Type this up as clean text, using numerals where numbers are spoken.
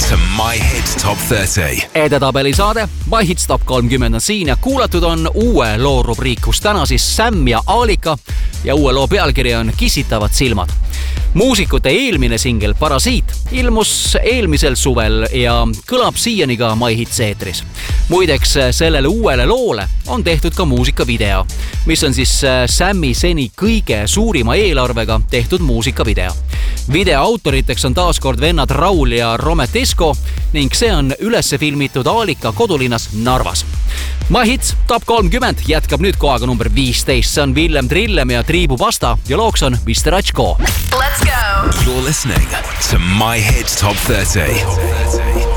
to My Hits Top 30. Edetabeli saade My Hits Top 30 on siin ja kuulatud on uue loo rubriik, kus täna siis Sam ja Aalika ja uue loo pealkiri on Kissitavad silmad. Muusikute eelmine singel Parasiit ilmus eelmisel suvel ja kõlab siiani ka My Hits eetris. Muideks sellele uuele loole on tehtud ka muusikavideo, mis on siis Sammi seni kõige suurima eelarvega tehtud muusikavideo. Video autoriteks on taaskord vennad Raul ja Rometesko ning see on ülesse filmitud Aalika kodulinnas Narvas. My Hits Top 30 jätkab nüüd kohaga number 15. See on Villem Trillem ja Triibu Pasta ja looks on Mr. Ratško. Let's go! You're listening to My Hits Top 30.